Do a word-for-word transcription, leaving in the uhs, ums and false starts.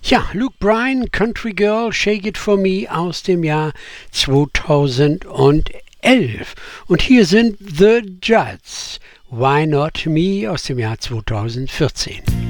Ja, Luke Bryan, Country Girl, Shake It For Me aus dem Jahr zweitausendelf. Und hier sind The Judds, Why Not Me aus dem Jahr zweitausendvierzehn.